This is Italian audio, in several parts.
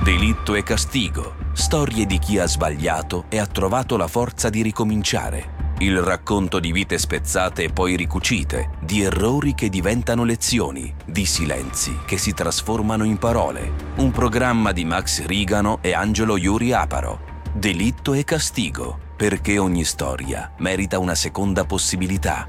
Delitto e castigo, storie di chi ha sbagliato e ha trovato la forza di ricominciare. Il racconto di vite spezzate e poi ricucite, di errori che diventano lezioni, di silenzi che si trasformano in parole. Un programma di Max Rigano e Angelo Iuri Aparo. Delitto e castigo, perché ogni storia merita una seconda possibilità.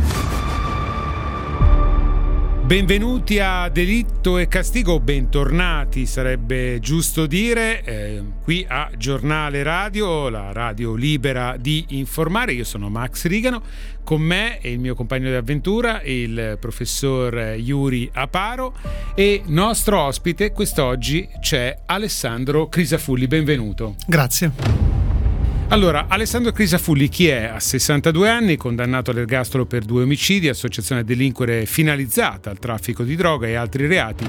Benvenuti a Delitto e Castigo, bentornati sarebbe giusto dire, qui a Giornale Radio, la radio libera di informare. Io sono Max Rigano, con me e il mio compagno di avventura, il professor Iuri Aparo, e nostro ospite quest'oggi c'è Alessandro Crisafulli, benvenuto. Grazie. Allora, Alessandro Crisafulli chi è? Ha 62 anni, condannato all'ergastolo per 2 omicidi, associazione a delinquere finalizzata al traffico di droga e altri reati,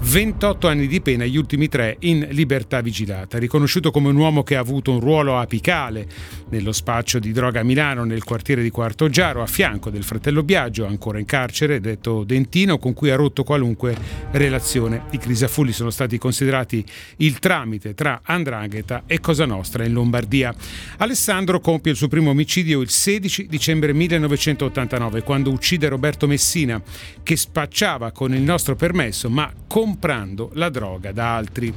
28 anni di pena, gli ultimi 3 in libertà vigilata. Riconosciuto come un uomo che ha avuto un ruolo apicale nello spaccio di droga a Milano, nel quartiere di Quartoggiaro, a fianco del fratello Biagio, ancora in carcere, detto Dentino, con cui ha rotto qualunque relazione. I Crisafulli sono stati considerati il tramite tra 'ndrangheta e Cosa Nostra in Lombardia. Alessandro compie il suo primo omicidio il 16 dicembre 1989, quando uccide Roberto Messina, che spacciava con il nostro permesso, ma comprando la droga da altri.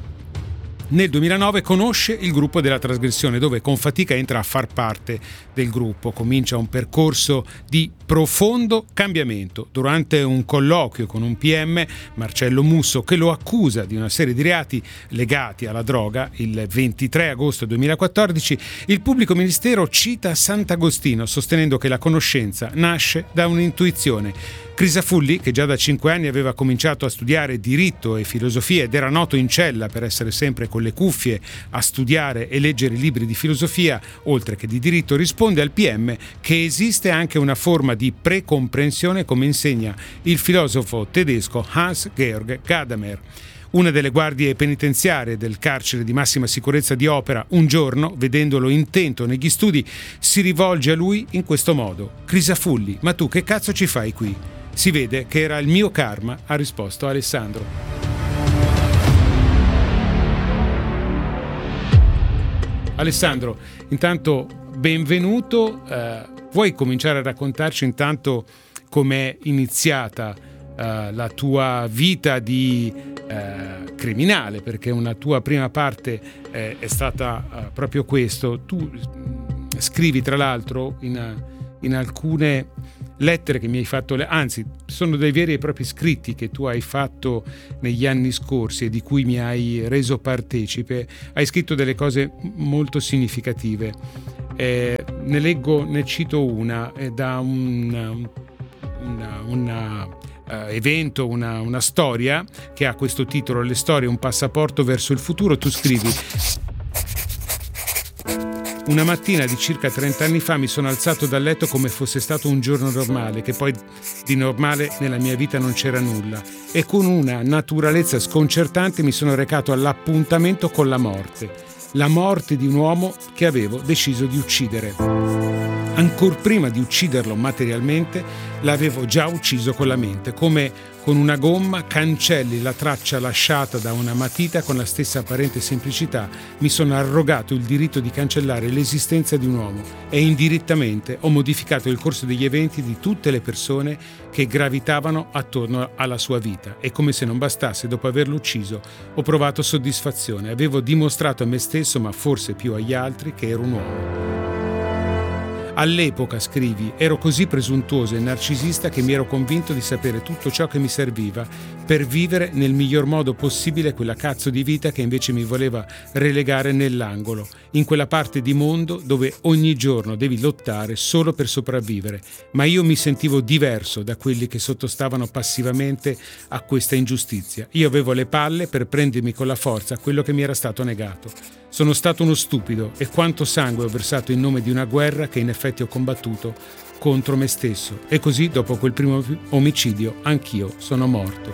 Nel 2009 conosce il gruppo della trasgressione, dove con fatica entra a far parte del gruppo. Comincia un percorso di profondo cambiamento. Durante un colloquio con un PM, Marcello Musso, che lo accusa di una serie di reati legati alla droga, il 23 agosto 2014, il pubblico ministero cita Sant'Agostino, sostenendo che la conoscenza nasce da un'intuizione. Crisafulli, che già da 5 anni aveva cominciato a studiare diritto e filosofia ed era noto in cella per essere sempre con le cuffie a studiare e leggere libri di filosofia, oltre che di diritto, risponde al PM che esiste anche una forma di precomprensione, come insegna il filosofo tedesco Hans-Georg Gadamer. Una delle guardie penitenziarie del carcere di massima sicurezza di Opera, un giorno, vedendolo intento negli studi, si rivolge a lui in questo modo: Crisafulli, ma tu che cazzo ci fai qui? Si vede che era il mio karma, ha risposto Alessandro. Alessandro, intanto benvenuto. Vuoi cominciare a raccontarci intanto com'è iniziata la tua vita di criminale, perché una tua prima parte è stata proprio questo. Tu scrivi tra l'altro in alcune lettere che mi hai fatto, anzi sono dei veri e propri scritti che tu hai fatto negli anni scorsi e di cui mi hai reso partecipe. Hai scritto delle cose molto significative. Ne cito una da un evento, una storia che ha questo titolo: Le storie, un passaporto verso il futuro. Tu scrivi: una mattina di circa 30 anni fa mi sono alzato dal letto come fosse stato un giorno normale, che poi di normale nella mia vita non c'era nulla, e con una naturalezza sconcertante mi sono recato all'appuntamento con la morte di un uomo che avevo deciso di uccidere. Ancor prima di ucciderlo materialmente, l'avevo già ucciso con la mente. Come con una gomma cancelli la traccia lasciata da una matita, con la stessa apparente semplicità mi sono arrogato il diritto di cancellare l'esistenza di un uomo e indirettamente ho modificato il corso degli eventi di tutte le persone che gravitavano attorno alla sua vita. E come se non bastasse, dopo averlo ucciso, ho provato soddisfazione. Avevo dimostrato a me stesso, ma forse più agli altri, che ero un uomo. All'epoca, scrivi, ero così presuntuoso e narcisista che mi ero convinto di sapere tutto ciò che mi serviva per vivere nel miglior modo possibile quella cazzo di vita che invece mi voleva relegare nell'angolo, in quella parte di mondo dove ogni giorno devi lottare solo per sopravvivere. Ma io mi sentivo diverso da quelli che sottostavano passivamente a questa ingiustizia. Io avevo le palle per prendermi con la forza quello che mi era stato negato. Sono stato uno stupido e quanto sangue ho versato in nome di una guerra che in effetti ho combattuto contro me stesso. E così, dopo quel primo omicidio, anch'io sono morto.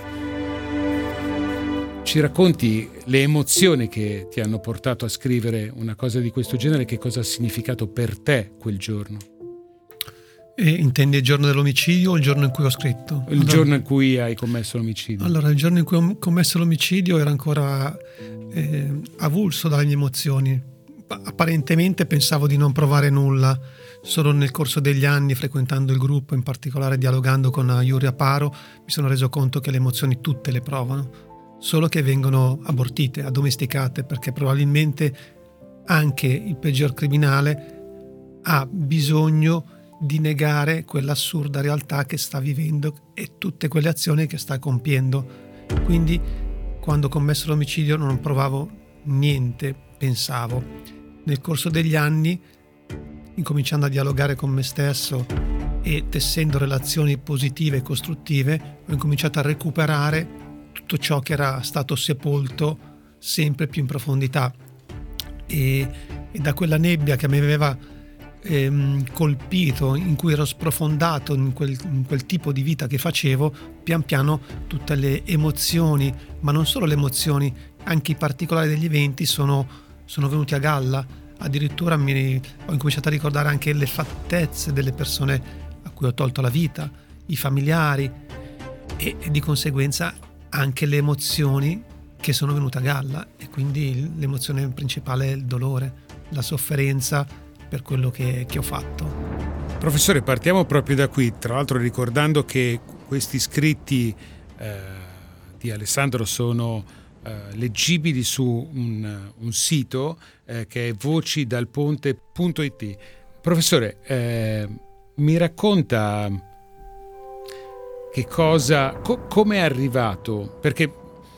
Ci racconti le emozioni che ti hanno portato a scrivere una cosa di questo genere? Che cosa ha significato per te quel giorno? Intendi il giorno dell'omicidio o il giorno in cui ho scritto? Il giorno in cui hai commesso l'omicidio. Allora, il giorno in cui ho commesso l'omicidio era ancora avulso dalle mie emozioni. Apparentemente pensavo di non provare nulla, solo nel corso degli anni, frequentando il gruppo, in particolare dialogando con Yuri Aparo, mi sono reso conto che le emozioni tutte le provano, solo che vengono abortite, addomesticate, perché probabilmente anche il peggior criminale ha bisogno di negare quell'assurda realtà che sta vivendo e tutte quelle azioni che sta compiendo. Quindi quando ho commesso l'omicidio non provavo niente, pensavo. Nel corso degli anni, incominciando a dialogare con me stesso e tessendo relazioni positive e costruttive, ho incominciato a recuperare tutto ciò che era stato sepolto sempre più in profondità. E da quella nebbia che mi aveva colpito, in cui ero sprofondato in quel tipo di vita che facevo, pian piano tutte le emozioni, ma non solo le emozioni, anche i particolari degli eventi sono venuti a galla. Addirittura ho incominciato a ricordare anche le fattezze delle persone a cui ho tolto la vita, i familiari, e di conseguenza anche le emozioni che sono venute a galla, e quindi l'emozione principale è il dolore, la sofferenza per quello che ho fatto. Professore, partiamo proprio da qui, tra l'altro ricordando che questi scritti di Alessandro sono leggibili su un sito che è vocidalponte.it. Professore, mi racconta che cosa, come è arrivato, perché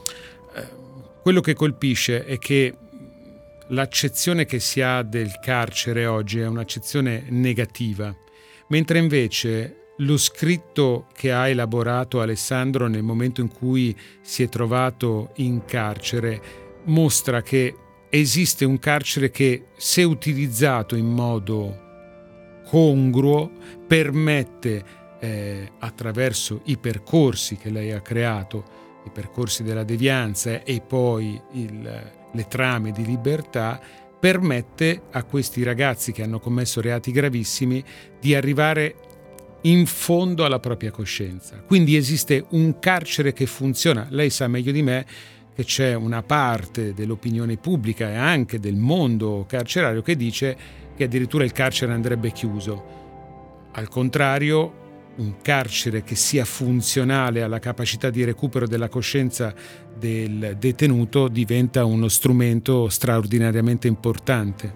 quello che colpisce è che l'accezione che si ha del carcere oggi è un'accezione negativa, mentre invece lo scritto che ha elaborato Alessandro nel momento in cui si è trovato in carcere mostra che esiste un carcere che, se utilizzato in modo congruo, permette attraverso i percorsi che lei ha creato, i percorsi della devianza e poi le trame di libertà, permette a questi ragazzi che hanno commesso reati gravissimi di arrivare in fondo alla propria coscienza. Quindi esiste un carcere che funziona. Lei sa meglio di me che c'è una parte dell'opinione pubblica e anche del mondo carcerario che dice che addirittura il carcere andrebbe chiuso. Al contrario, un carcere che sia funzionale alla capacità di recupero della coscienza del detenuto diventa uno strumento straordinariamente importante.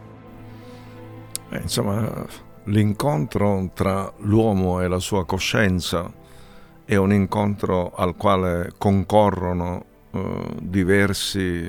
Insomma, l'incontro tra l'uomo e la sua coscienza è un incontro al quale concorrono diversi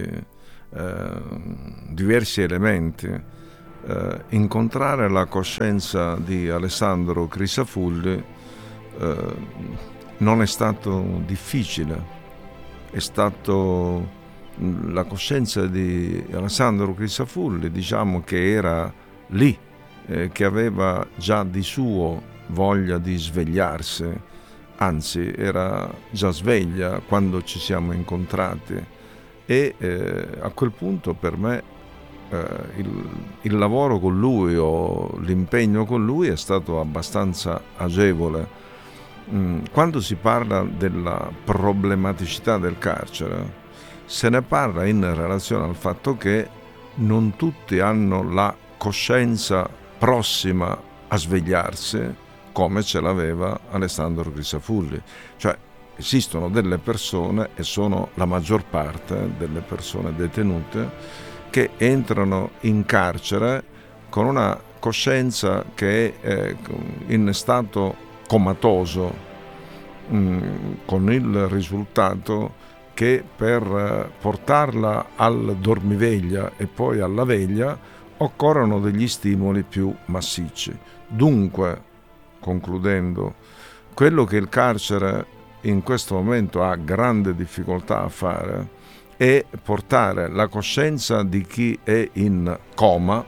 elementi. Incontrare la coscienza di Alessandro Crisafulli non è stato difficile, è stato la coscienza di Alessandro Crisafulli, diciamo che era lì, che aveva già di suo voglia di svegliarsi, anzi era già sveglia quando ci siamo incontrati, e a quel punto per me il lavoro con lui o l'impegno con lui è stato abbastanza agevole. Quando si parla della problematicità del carcere, se ne parla in relazione al fatto che non tutti hanno la coscienza prossima a svegliarsi come ce l'aveva Alessandro Crisafulli. Cioè esistono delle persone, e sono la maggior parte delle persone detenute, che entrano in carcere con una coscienza che è in stato comatoso, con il risultato che per portarla al dormiveglia e poi alla veglia occorrono degli stimoli più massicci. Dunque, concludendo, quello che il carcere in questo momento ha grande difficoltà a fare è portare la coscienza di chi è in coma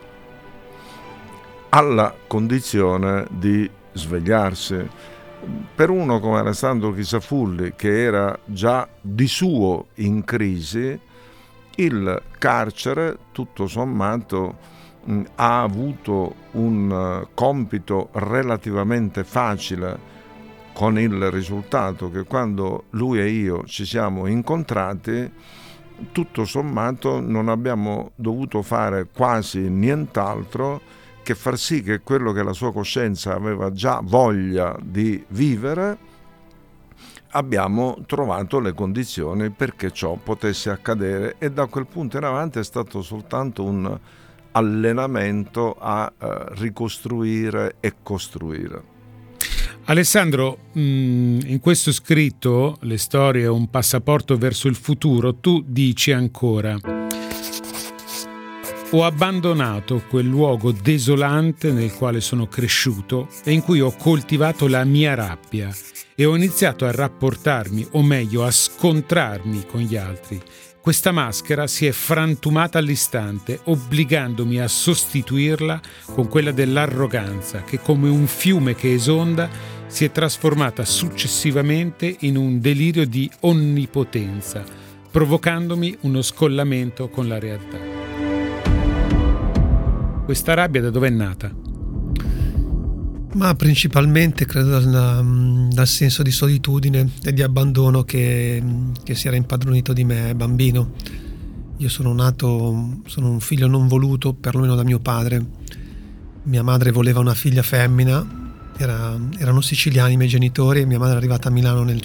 alla condizione di svegliarsi. Per uno come Alessandro Crisafulli, che era già di suo in crisi, il carcere tutto sommato ha avuto un compito relativamente facile, con il risultato che quando lui e io ci siamo incontrati tutto sommato non abbiamo dovuto fare quasi nient'altro che far sì che quello che la sua coscienza aveva già voglia di vivere, abbiamo trovato le condizioni perché ciò potesse accadere, e da quel punto in avanti è stato soltanto un allenamento a ricostruire e costruire. Alessandro, in questo scritto, Le storie, un passaporto verso il futuro, tu dici ancora: ho abbandonato quel luogo desolante nel quale sono cresciuto e in cui ho coltivato la mia rabbia, e ho iniziato a rapportarmi, o meglio a scontrarmi con gli altri. Questa maschera si è frantumata all'istante, obbligandomi a sostituirla con quella dell'arroganza, che come un fiume che esonda si è trasformata successivamente in un delirio di onnipotenza, provocandomi uno scollamento con la realtà. Questa rabbia da dove è nata? Ma principalmente credo dal senso di solitudine e di abbandono che si era impadronito di me bambino. Io sono un figlio non voluto, perlomeno da mio padre. Mia madre voleva una figlia femmina, erano siciliani i miei genitori, e mia madre è arrivata a Milano nel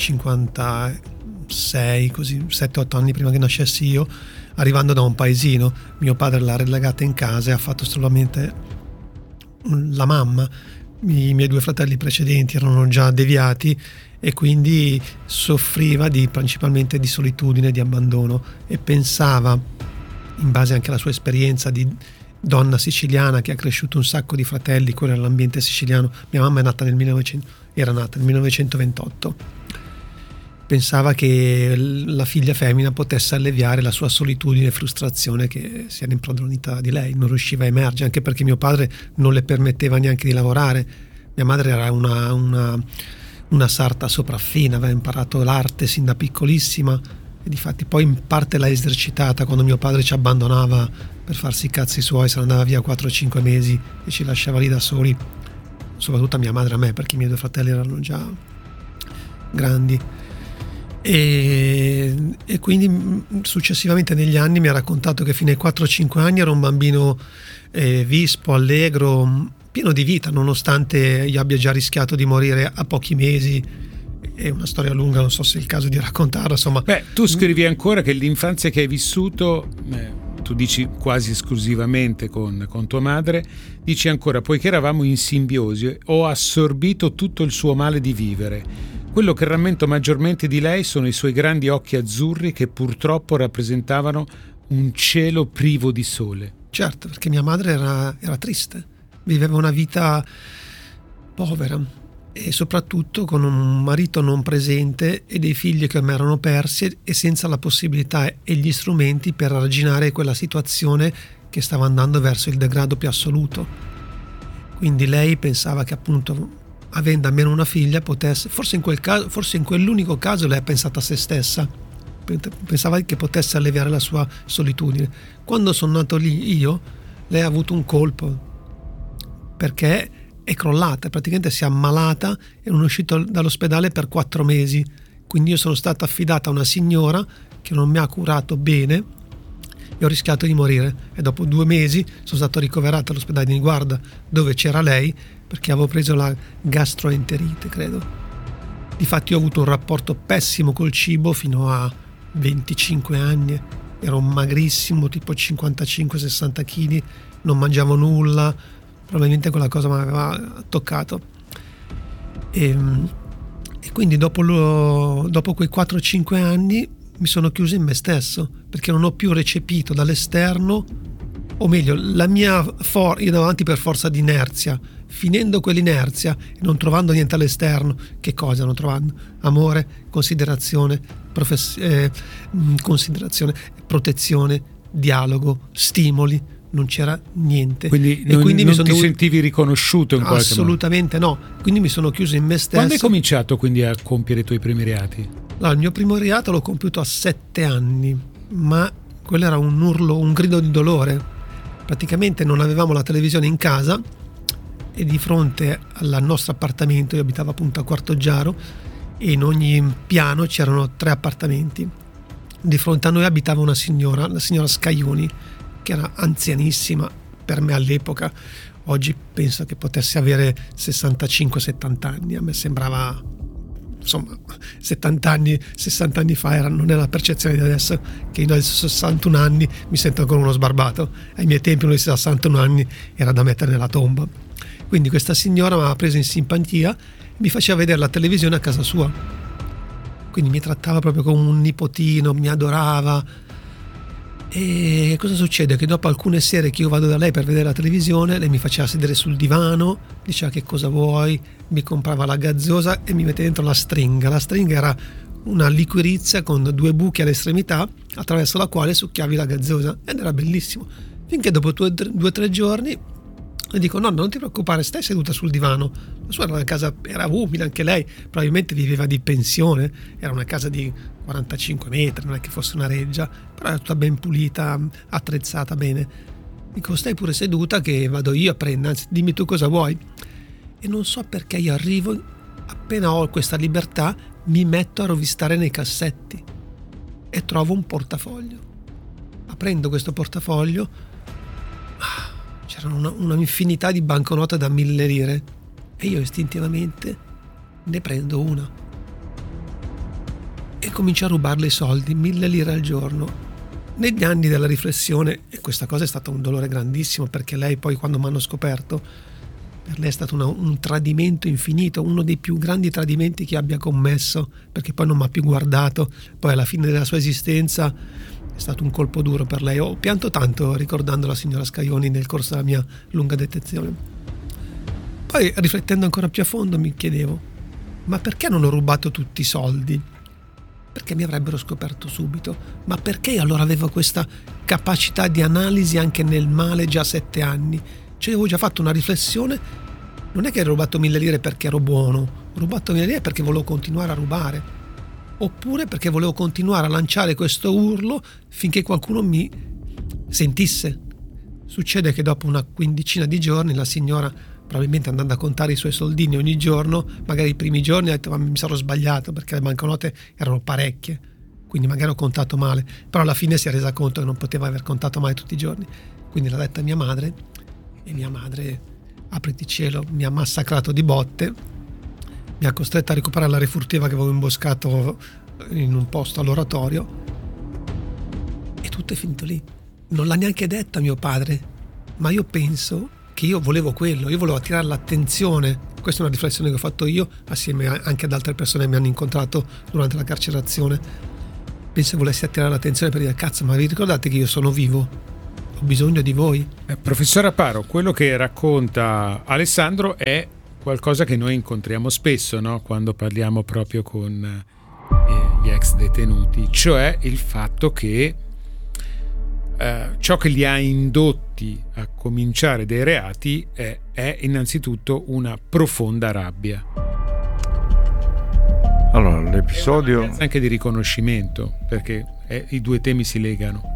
56, così 7-8 anni prima che nascessi io, arrivando da un paesino. Mio padre l'ha relegata in casa e ha fatto solamente la mamma. I miei 2 fratelli precedenti erano già deviati e quindi soffriva principalmente di solitudine, di abbandono, e pensava, in base anche alla sua esperienza di donna siciliana che ha cresciuto un sacco di fratelli, quello era l'ambiente siciliano. Mia mamma era nata nel 1928. Pensava che la figlia femmina potesse alleviare la sua solitudine e frustrazione che si era improdronita di lei. Non riusciva a emergere, anche perché mio padre non le permetteva neanche di lavorare. Mia madre era una sarta sopraffina, aveva imparato l'arte sin da piccolissima, e difatti poi in parte l'ha esercitata quando mio padre ci abbandonava per farsi i cazzi suoi, se ne andava via 4-5 mesi e ci lasciava lì da soli, soprattutto a mia madre e a me, perché i miei 2 fratelli erano già grandi. E quindi successivamente negli anni mi ha raccontato che fino ai 4-5 anni era un bambino vispo, allegro, pieno di vita, nonostante io abbia già rischiato di morire a pochi mesi. È una storia lunga, non so se è il caso di raccontarla, insomma. Tu scrivi ancora che l'infanzia che hai vissuto, tu dici quasi esclusivamente con tua madre, dici ancora: poiché eravamo in simbiosi, ho assorbito tutto il suo male di vivere. Quello che rammento maggiormente di lei sono i suoi grandi occhi azzurri che purtroppo rappresentavano un cielo privo di sole. Certo, perché mia madre era triste, viveva una vita povera e soprattutto con un marito non presente e dei figli che mi erano persi e senza la possibilità e gli strumenti per arginare quella situazione che stava andando verso il degrado più assoluto. Quindi lei pensava che, appunto, avendo almeno una figlia, potesse, forse in quell'unico caso lei ha pensato a se stessa, pensava che potesse alleviare la sua solitudine. Quando sono nato lì io, lei ha avuto un colpo, perché è crollata, praticamente si è ammalata e non è uscita dall'ospedale per 4 mesi. Quindi io sono stata affidata a una signora che non mi ha curato bene e ho rischiato di morire, e dopo 2 mesi sono stato ricoverato all'ospedale di Niguarda, dove c'era lei, perché avevo preso la gastroenterite, credo. Difatti ho avuto un rapporto pessimo col cibo fino a 25 anni, ero magrissimo, tipo 55-60 kg, non mangiavo nulla, probabilmente quella cosa mi aveva toccato. E quindi dopo quei 4-5 anni mi sono chiuso in me stesso, perché non ho più recepito dall'esterno, o meglio, io andavo avanti per forza di inerzia. Finendo quell'inerzia e non trovando niente all'esterno, che cosa non trovando? Amore, considerazione, protezione, dialogo, stimoli, non c'era niente. Quindi non ti sentivi riconosciuto in qualche modo? Assolutamente no, quindi mi sono chiuso in me stesso. Quando hai cominciato quindi a compiere i tuoi primi reati? No, il mio primo reato l'ho compiuto a 7 anni, ma quello era un urlo, un grido di dolore. Praticamente non avevamo la televisione in casa e di fronte al nostro appartamento, io abitavo appunto a Quartoggiaro, e in ogni piano c'erano 3 appartamenti. di fronte a noi abitava una signora, la signora Scaioni, che era anzianissima per me all'epoca. Oggi penso che potesse avere 65-70 anni, a me sembrava, insomma, 70 anni, 60 anni fa non era la percezione di adesso, che io adesso 61 anni mi sento ancora uno sbarbato. Ai miei tempi, uno di 61 anni era da mettere nella tomba. Quindi questa signora mi aveva preso in simpatia e mi faceva vedere la televisione a casa sua. Quindi mi trattava proprio come un nipotino, mi adorava. E cosa succede? Che dopo alcune sere che io vado da lei per vedere la televisione, lei mi faceva sedere sul divano, diceva che cosa vuoi, mi comprava la gazzosa e mi metteva dentro la stringa. La stringa era una liquirizia con 2 buchi all'estremità attraverso la quale succhiavi la gazzosa, ed era bellissimo. Finché dopo 2 o 3 giorni le dico: no, non ti preoccupare, stai seduta sul divano. La sua era una casa, era umile anche lei, probabilmente viveva di pensione, era una casa di 45 metri, non è che fosse una reggia, però era tutta ben pulita, attrezzata bene. Dico: stai pure seduta che vado io a prendere, anzi dimmi tu cosa vuoi. E non so perché io arrivo, appena ho questa libertà, mi metto a rovistare nei cassetti e trovo un portafoglio. Aprendo questo portafoglio, c'erano una infinità di banconote da 1.000 lire e io istintivamente ne prendo una e comincio a rubarle i soldi, 1.000 lire al giorno. Negli anni della riflessione, e questa cosa è stata un dolore grandissimo, perché lei poi, quando mi hanno scoperto, per lei è stato un tradimento infinito, uno dei più grandi tradimenti che abbia commesso, perché poi non mi ha più guardato. Poi alla fine della sua esistenza è stato un colpo duro per lei. Ho pianto tanto ricordando la signora Scaioni nel corso della mia lunga detenzione. Poi, riflettendo ancora più a fondo, mi chiedevo: ma perché non ho rubato tutti i soldi? Perché mi avrebbero scoperto subito. Ma perché allora avevo questa capacità di analisi anche nel male già a 7 anni? Cioè, avevo già fatto una riflessione. Non è che ho rubato 1.000 lire perché ero buono, ho rubato 1.000 lire perché volevo continuare a rubare, oppure perché volevo continuare a lanciare questo urlo finché qualcuno mi sentisse. Succede che dopo una quindicina di giorni la signora, probabilmente andando a contare i suoi soldini ogni giorno, magari i primi giorni ha detto: ma mi sarò sbagliato, perché le banconote erano parecchie, quindi magari ho contato male, però alla fine si è resa conto che non poteva aver contato male tutti i giorni. Quindi l'ha detta a mia madre, e mia madre, apriti cielo, mi ha massacrato di botte, mi ha costretto a recuperare la refurtiva che avevo imboscato in un posto all'oratorio, e tutto è finito lì. Non l'ha neanche detto a mio padre, ma io penso che io volevo quello, io volevo attirare l'attenzione. Questa è una riflessione che ho fatto io, assieme anche ad altre persone che mi hanno incontrato durante la carcerazione. Penso che volessi attirare l'attenzione per dire: cazzo, ma vi ricordate che io sono vivo? Ho bisogno di voi. Professor Aparo, quello che racconta Alessandro è qualcosa che noi incontriamo spesso, no? Quando parliamo proprio con gli ex detenuti, cioè il fatto che ciò che li ha indotti a cominciare dei reati è innanzitutto una profonda rabbia. Allora, l'episodio è anche di riconoscimento, perché i due temi si legano.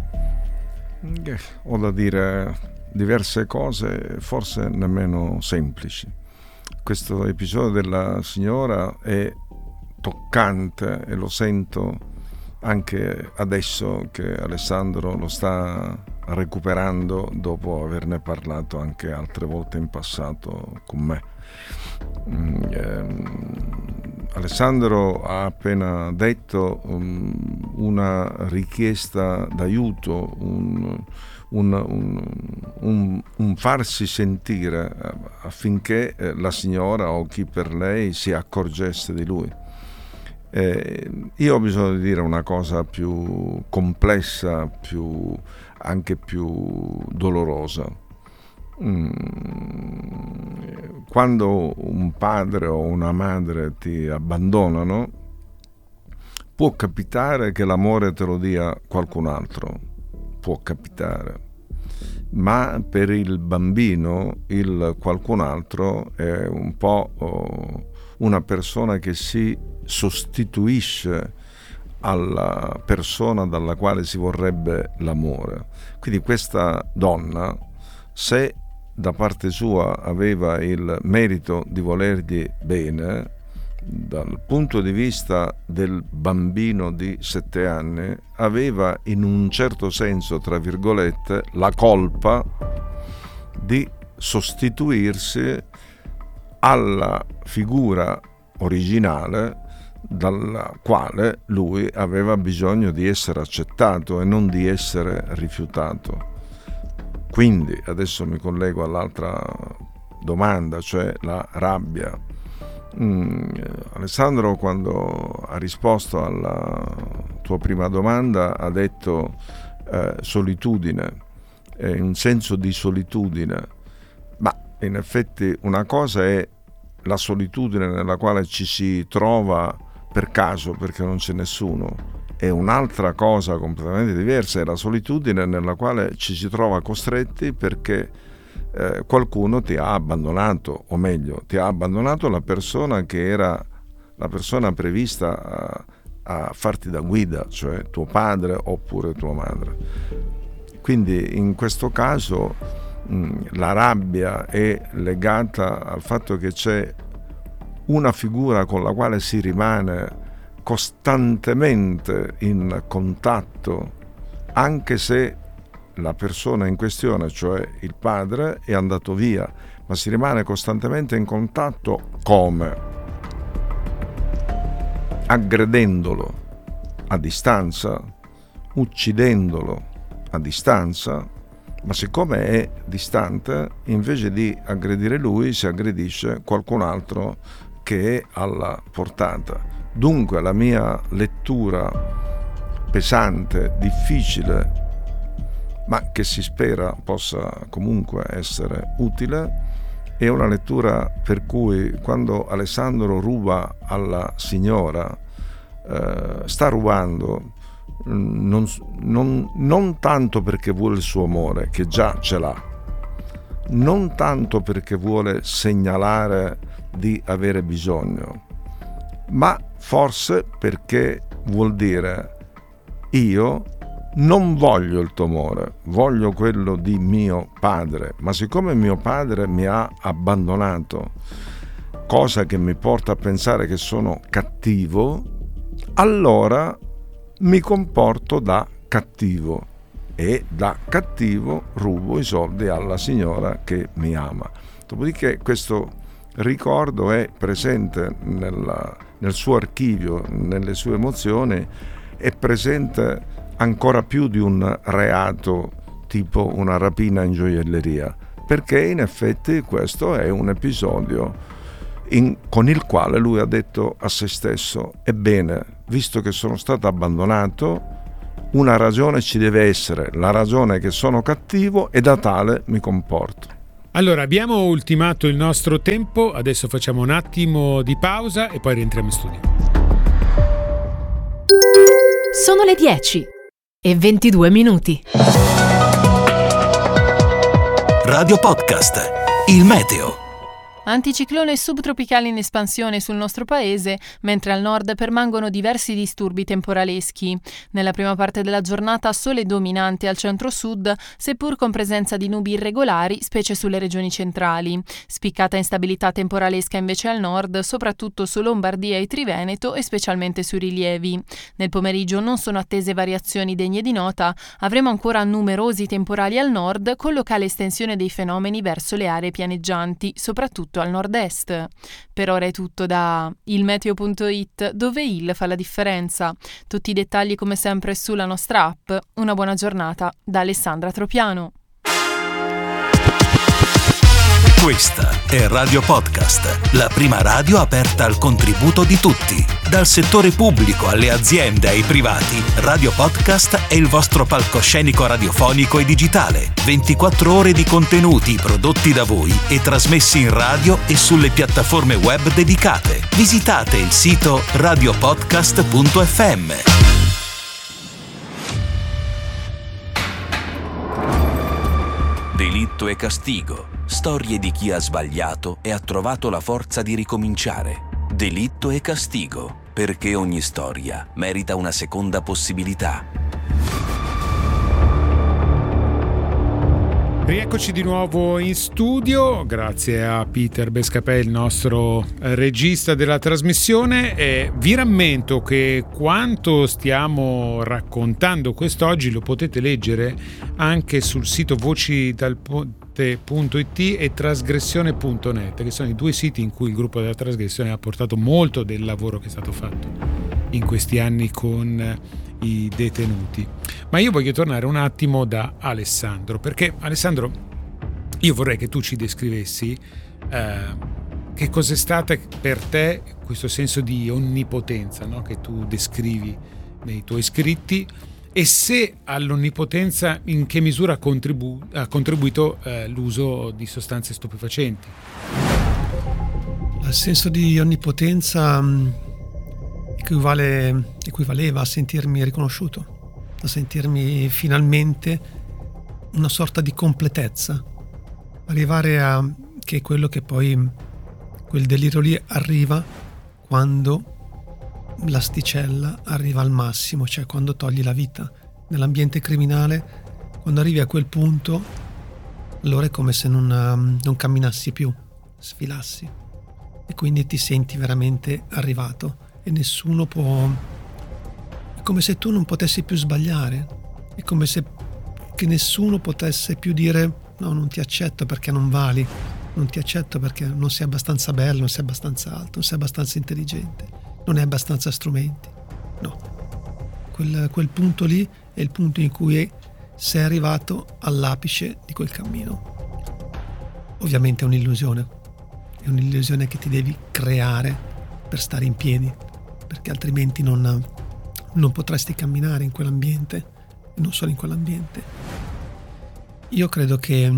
Ho da dire diverse cose, forse nemmeno semplici. Questo episodio della signora è toccante e lo sento anche adesso che Alessandro lo sta recuperando dopo averne parlato anche altre volte in passato con me. Alessandro ha appena detto una richiesta d'aiuto, un farsi sentire affinché la signora o chi per lei si accorgesse di lui. Io ho bisogno di dire una cosa più complessa, anche più dolorosa. Quando un padre o una madre ti abbandonano, può capitare che l'amore te lo dia qualcun altro, può capitare, ma per il bambino il qualcun altro è un po' una persona che si sostituisce alla persona dalla quale si vorrebbe l'amore. Quindi questa donna, se da parte sua aveva il merito di volergli bene, dal punto di vista del bambino di 7 anni, aveva in un certo senso, tra virgolette, la colpa di sostituirsi alla figura originale dalla quale lui aveva bisogno di essere accettato e non di essere rifiutato. Quindi adesso mi collego all'altra domanda, cioè la rabbia. Alessandro, quando ha risposto alla tua prima domanda, ha detto solitudine, un senso di solitudine, ma in effetti una cosa è la solitudine nella quale ci si trova per caso perché non c'è nessuno, e un'altra cosa completamente diversa è la solitudine nella quale ci si trova costretti perché qualcuno ti ha abbandonato, o meglio, ti ha abbandonato la persona che era la persona prevista a farti da guida, cioè tuo padre oppure tua madre. Quindi in questo caso la rabbia è legata al fatto che c'è una figura con la quale si rimane costantemente in contatto, anche se la persona in questione, cioè il padre, è andato via, ma si rimane costantemente in contatto come? Aggredendolo a distanza, uccidendolo a distanza, ma siccome è distante, invece di aggredire lui si aggredisce qualcun altro che è alla portata. Dunque la mia lettura pesante, difficile, ma che si spera possa comunque essere utile, è una lettura per cui quando Alessandro ruba alla signora, sta rubando non tanto perché vuole il suo amore, che già ce l'ha, non tanto perché vuole segnalare di avere bisogno, ma forse perché vuol dire: io non voglio il tuo amore, voglio quello di mio padre, ma siccome mio padre mi ha abbandonato, cosa che mi porta a pensare che sono cattivo, allora mi comporto da cattivo e da cattivo rubo i soldi alla signora che mi ama. Dopodiché questo ricordo è presente nel suo archivio, nelle sue emozioni, è presente ancora più di un reato tipo una rapina in gioielleria, perché in effetti questo è un episodio con il quale lui ha detto a se stesso: ebbene, visto che sono stato abbandonato, una ragione ci deve essere, la ragione è che sono cattivo e da tale mi comporto. Allora, abbiamo ultimato il nostro tempo, adesso facciamo un attimo di pausa e poi rientriamo in studio. Sono le 10:22. Radio Podcast, il meteo. Anticiclone subtropicale in espansione sul nostro paese, mentre al nord permangono diversi disturbi temporaleschi. Nella prima parte della giornata sole dominante al centro-sud, seppur con presenza di nubi irregolari, specie sulle regioni centrali. Spiccata instabilità temporalesca invece al nord, soprattutto su Lombardia e Triveneto e specialmente sui rilievi. Nel pomeriggio non sono attese variazioni degne di nota, avremo ancora numerosi temporali al nord con locale estensione dei fenomeni verso le aree pianeggianti, soprattutto al nord-est. Per ora è tutto da ilmeteo.it, dove il fa la differenza. Tutti i dettagli come sempre sulla nostra app. Una buona giornata da Alessandra Tropiano. Questa è Radio Podcast, la prima radio aperta al contributo di tutti. Dal settore pubblico alle aziende ai privati, Radio Podcast è il vostro palcoscenico radiofonico e digitale. 24 ore di contenuti prodotti da voi e trasmessi in radio e sulle piattaforme web dedicate. Visitate il sito radiopodcast.fm. Delitto e castigo. Storie di chi ha sbagliato e ha trovato la forza di ricominciare. Delitto e castigo, perché ogni storia merita una seconda possibilità. Rieccoci di nuovo in studio, grazie a Peter Bescapè, il nostro regista della trasmissione. E vi rammento che quanto stiamo raccontando quest'oggi lo potete leggere anche sul sito vocidalponte.it e trasgressione.net, che sono i due siti in cui il gruppo della trasgressione ha portato molto del lavoro che è stato fatto in questi anni con i detenuti. Ma io voglio tornare un attimo da Alessandro, perché Alessandro, io vorrei che tu ci descrivessi che cos'è stata per te questo senso di onnipotenza, no? Che tu descrivi nei tuoi scritti, e se all'onnipotenza in che misura ha contribuito l'uso di sostanze stupefacenti. Il senso di onnipotenza equivaleva a sentirmi riconosciuto, a sentirmi finalmente una sorta di completezza, arrivare a che quello che poi quel delirio lì arriva quando l'asticella arriva al massimo, cioè quando togli la vita. Nell'ambiente criminale, quando arrivi a quel punto, allora è come se non camminassi più, sfilassi, e quindi ti senti veramente arrivato e nessuno può... È come se tu non potessi più sbagliare, è come se che nessuno potesse più dire no, non ti accetto perché non vali, non ti accetto perché non sei abbastanza bello, non sei abbastanza alto, non sei abbastanza intelligente, non hai abbastanza strumenti. No, quel punto lì è il punto in cui sei arrivato all'apice di quel cammino. Ovviamente è un'illusione che ti devi creare per stare in piedi, perché altrimenti non potresti camminare in quell'ambiente, e non solo in quell'ambiente. Io credo che,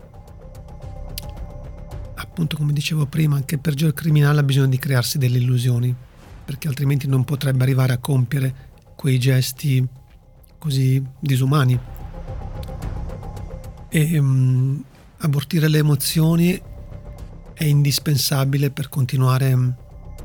appunto, come dicevo prima, anche il peggior criminale ha bisogno di crearsi delle illusioni, perché altrimenti non potrebbe arrivare a compiere quei gesti così disumani. E abortire le emozioni è indispensabile per continuare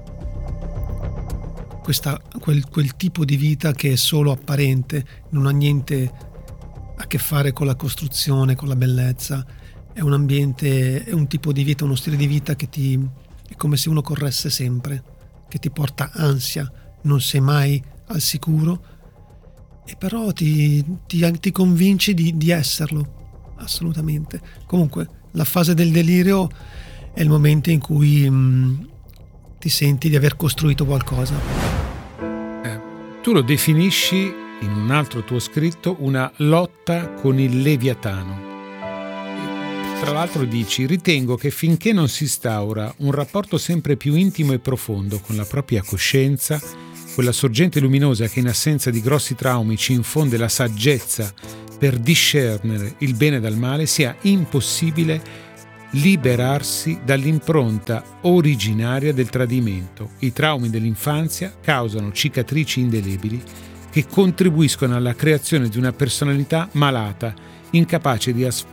quel tipo di vita che è solo apparente, non ha niente a che fare con la costruzione, con la bellezza. È un ambiente, è un tipo di vita, uno stile di vita che è come se uno corresse sempre, che ti porta ansia, non sei mai al sicuro, e però ti convinci di esserlo, assolutamente. Comunque, la fase del delirio è il momento in cui ti senti di aver costruito qualcosa. Tu lo definisci in un altro tuo scritto una lotta con il Leviatano. Tra l'altro dici: ritengo che finché non si instaura un rapporto sempre più intimo e profondo con la propria coscienza, quella sorgente luminosa che in assenza di grossi traumi ci infonde la saggezza per discernere il bene dal male, sia impossibile liberarsi dall'impronta originaria del tradimento. I traumi dell'infanzia causano cicatrici indelebili che contribuiscono alla creazione di una personalità malata, incapace di